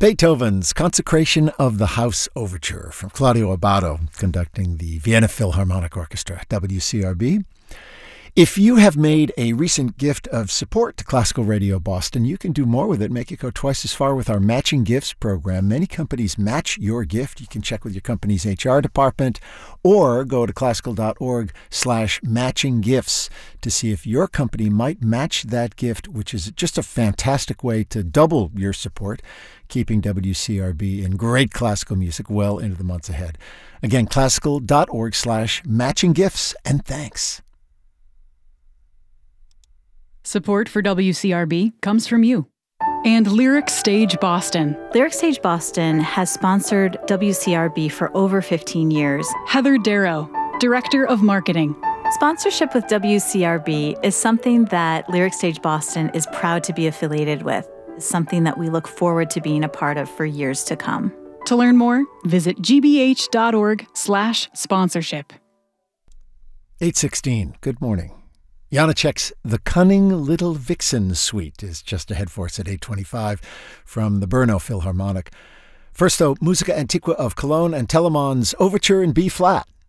Beethoven's Consecration of the House Overture from Claudio Abbado, conducting the Vienna Philharmonic Orchestra, WCRB. If you have made a recent gift of support to Classical Radio Boston, you can do more with it, make it go twice as far with our Matching Gifts program. Many companies match your gift. You can check with your company's HR department or go to classical.org/matchinggifts to see if your company might match that gift, which is just a fantastic way to double your support, keeping WCRB in great classical music well into the months ahead. Again, classical.org/matchinggifts, and thanks. Support for WCRB comes from you and Lyric Stage Boston. Lyric Stage Boston has sponsored WCRB for over 15 years. Heather Darrow, Director of Marketing. Sponsorship with WCRB is something that Lyric Stage Boston is proud to be affiliated with. It's something that we look forward to being a part of for years to come. To learn more, visit gbh.org/sponsorship. 8:16. Good morning. Janacek's The Cunning Little Vixen Suite is just ahead for us at 8:25 from the Brno Philharmonic. First, though, Musica Antiqua of Cologne and Telemann's Overture in B-flat.